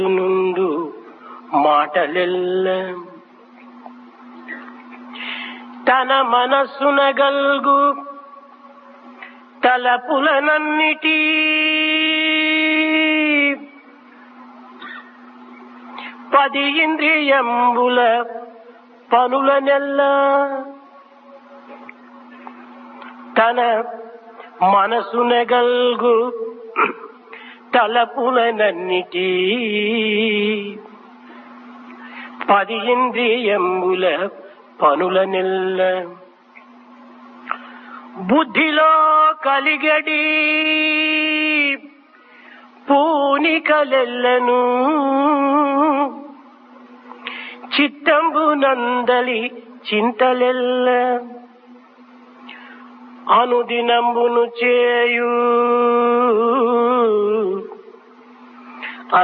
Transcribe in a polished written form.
నుండు మాటలెల్ల తన మనస్సున గల్గు తలపులనన్నిటి పది ఇంద్రియంబుల పనులనెల్ల తన మనసున గల్గు తలపులనన్నిటి పది ఇంద్రియంబుల పనులనెల్ల బుద్ధిలో కలిగడి పూనికలెల్లను చిత్తంబునందలి చింతలెల్ల అనుదినంబును చేయు